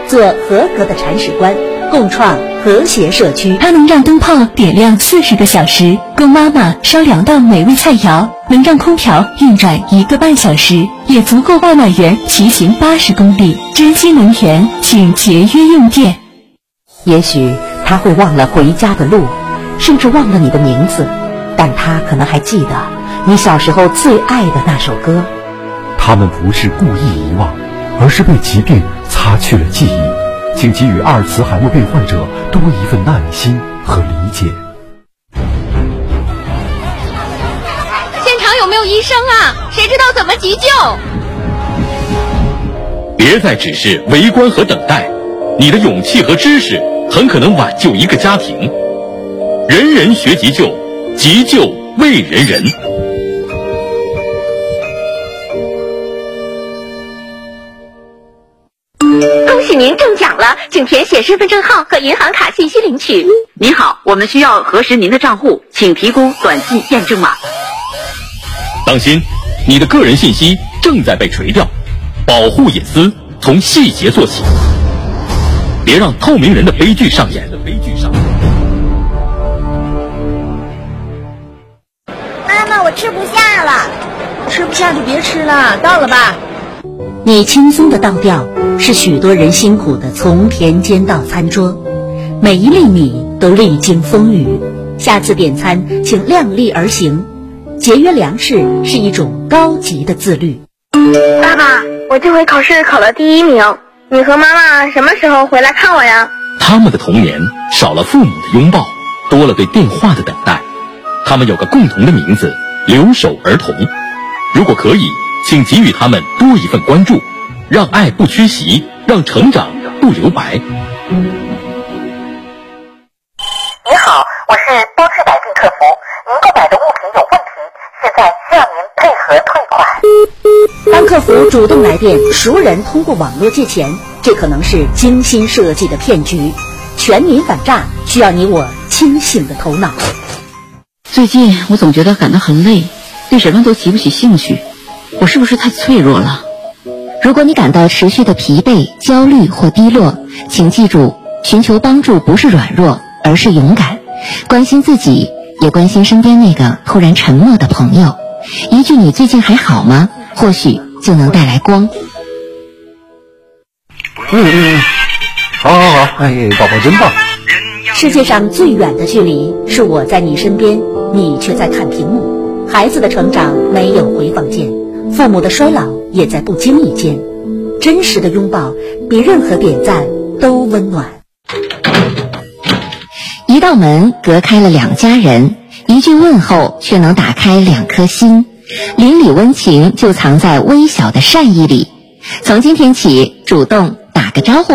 做合格的铲屎官，共创和谐社区。 它能让灯泡点亮40个小时，供妈妈烧2道美味菜肴，能让空调运转1个半小时，也足够外卖员骑行80公里。知机能源，请节约用电。 也许他会忘了回家的路，甚至忘了你的名字，但他可能还记得你小时候最爱的那首歌。 他们不是故意遗忘，而是被疾病擦去了记忆，请给予阿尔茨海默病患者多一份耐心和理解。 现场有没有医生啊？谁知道怎么急救？ 别再只是围观和等待，你的勇气和知识很可能挽救一个家庭。人人学急救，急救为人人。 恭喜您中奖了，请填写身份证号和银行卡信息领取。 您好，我们需要核实您的账户，请提供短信验证码。 当心，你的个人信息正在被垂掉，保护隐私从细节做起，别让透明人的悲剧上演。 妈妈，我吃不下了。 吃不下就别吃了，倒了吧。 你轻松的倒掉，是许多人辛苦的从田间到餐桌，每一粒米都历经风雨。下次点餐请量力而行，节约粮食是一种高级的自律。 爸爸，我这回考试考了第1名，你和妈妈什么时候回来看我呀？ 他们的童年少了父母的拥抱，多了对电话的等待。他们有个共同的名字，留守儿童。如果可以，请给予他们多一份关注，让爱不缺席，让成长不留白。 你好，我是多次百病客服，您购买的物品有问题，现在需要您配合退款。 当客服主动来电，熟人通过网络借钱，这可能是精心设计的骗局。全民反诈需要你我清醒的头脑。 最近我总觉得感到很累，对什么都提不起兴趣，我是不是太脆弱了？ 如果你感到持续的疲惫、焦虑或低落，请记住，寻求帮助不是软弱，而是勇敢。关心自己，也关心身边那个突然沉默的朋友。一句你最近还好吗？或许就能带来光。 好，哎，宝宝真棒。 世界上最远的距离是我在你身边，你却在看屏幕。孩子的成长没有回放键，父母的衰老也在不经意间。真实的拥抱比任何点赞都温暖。 一道门隔开了2家人，一句问候却能打开2颗心。邻里温情就藏在微小的善意里。从今天起，主动打个招呼。